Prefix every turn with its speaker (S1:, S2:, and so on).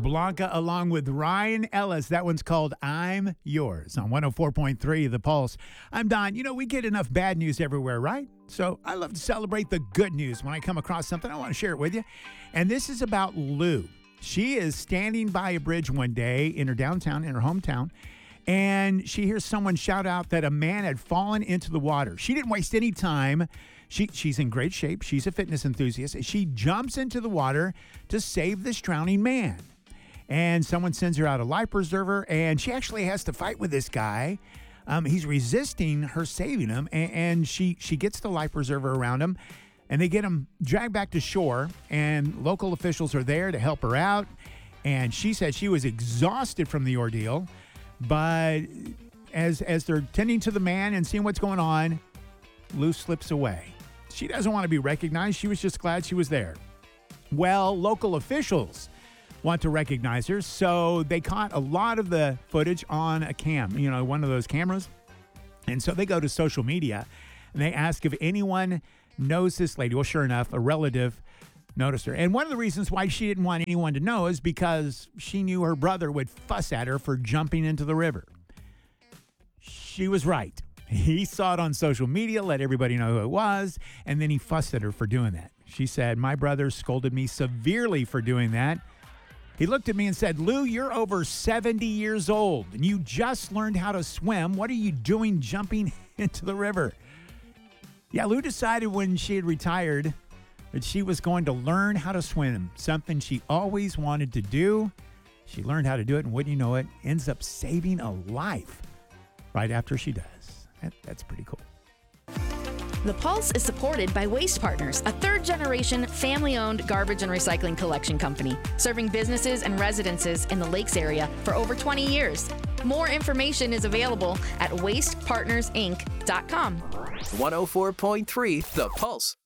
S1: Blanca along with Ryan Ellis. That one's called I'm Yours on 104.3 The Pulse. I'm Don. You know, we get enough bad news everywhere, right? So I love to celebrate the good news. When I come across something, I want to share it with you. And this is about Lou. She is standing by a bridge one day in her downtown, in her hometown, and she hears someone shout out that a man had fallen into the water. She didn't waste any time. She's in great shape. She's a fitness enthusiast. She jumps into the water to save this drowning man. And someone sends her out a life preserver, and she actually has to fight with this guy. He's resisting her saving him, and she gets the life preserver around him, and they get him dragged back to shore, and local officials are there to help her out. And she said she was exhausted from the ordeal, but as they're tending to the man and seeing what's going on, Lou slips away. She doesn't want to be recognized. She was just glad she was there. Well, local officials want to recognize her, so they caught a lot of the footage on a cam, one of those cameras. And so they go to social media, and they ask if anyone knows this lady. Well, sure enough, a relative noticed her. And one of the reasons why she didn't want anyone to know is because she knew her brother would fuss at her for jumping into the river. She was right. He saw it on social media, let everybody know who it was, and then he fussed at her for doing that. She said, "My brother scolded me severely for doing that. He looked at me and said, 'Lou, you're over 70 years old, and you just learned how to swim. What are you doing jumping into the river?'" Yeah, Lou decided when she had retired that she was going to learn how to swim, something she always wanted to do. She learned how to do it, and wouldn't you know it, ends up saving a life right after she does. That's pretty cool.
S2: The Pulse is supported by Waste Partners, a third-generation, family-owned garbage and recycling collection company, serving businesses and residences in the Lakes area for over 20 years. More information is available at wastepartnersinc.com.
S3: 104.3 The Pulse.